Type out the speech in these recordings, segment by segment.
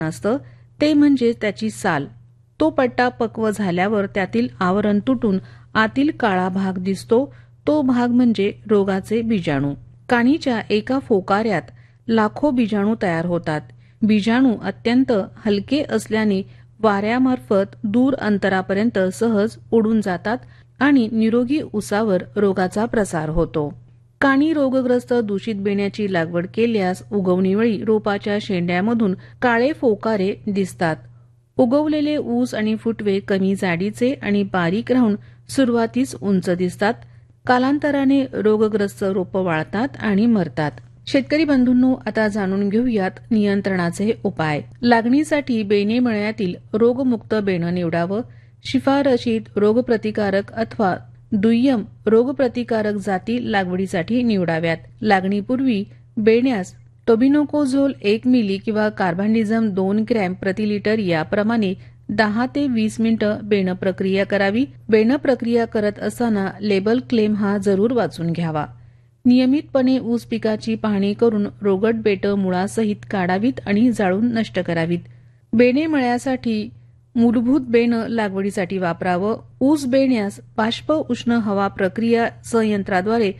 असतं ते म्हणजे त्याची साल. तो पट्टा पक्व झाल्यावर त्यातील आवरण तुटून आतील काळा भाग दिसतो. तो भाग म्हणजे रोगाचे बीजाणू. कानीच्या एका फोकाऱ्यात लाखो बीजाणू तयार होतात. बीजाणू अत्यंत हलके असल्याने वाऱ्यामार्फत दूर अंतरापर्यंत सहज उडून जातात आणि निरोगी ऊसावर रोगाचा प्रसार होतो. कानी रोगग्रस्त दूषित बेण्याची लागवड केल्यास उगवणीवेळी रोपाच्या शेंड्यामधून काळे फोकारे दिसतात. उगवलेले ऊस आणि फुटवे कमी जाडीचे आणि बारीक राहून सुरुवातीस उंच दिसतात. कालांतराने रोगग्रस्त रोपं वाळतात आणि मरतात. शेतकरी बंधूंनो, आता जाणून घेऊयात नियंत्रणाचे उपाय. लागणीसाठी बेणे मळ्यातील रोगमुक्त बेणं निवडावं. शिफारशीत रोगप्रतिकारक अथवा दुय्यम रोगप्रतिकारक जाती लागवडीसाठी निवडाव्यात. लागणीपूर्वी बेण्यास टोबिनोकोझोल 1 मिली किंवा कार्बान्डिझम 2 ग्रॅम प्रति लिटर याप्रमाणे 10 ते 20 मिनिटं बेणं प्रक्रिया करावी. बेणं प्रक्रिया करत असताना लेबल क्लेम हा जरूर वाचून घ्यावा. नियमितपणे ऊस पिकाची पाहणी करून रोगट बेटं मुळासहित काढावीत आणि जाळून नष्ट करावीत. बेणे मळ्यासाठी मूलभूत बेणं लागवडीसाठी वापरावं. ऊस बेण्यास बाष्प उष्ण हवा प्रक्रिया संयंत्राद्वारे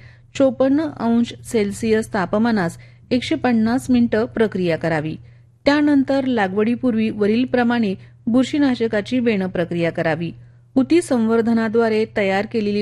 54° तापमानास 150 मिनिटं प्रक्रिया करावी. त्यानंतर लागवडीपूर्वी वरीलप्रमाणे बुरशीनाशकाची बेणं प्रक्रिया करावी. ऊती संवर्धनाद्वारे तयार केलेली